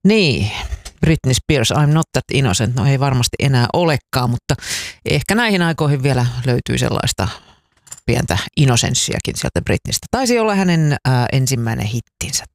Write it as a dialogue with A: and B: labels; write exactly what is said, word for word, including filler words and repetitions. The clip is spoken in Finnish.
A: Niin, Britney Spears, I'm not that innocent. No ei varmasti enää olekaan, mutta ehkä näihin aikoihin vielä löytyy sellaista pientä innosenssiakin sieltä Britneystä. Taisi olla hänen ää, ensimmäinen hittinsä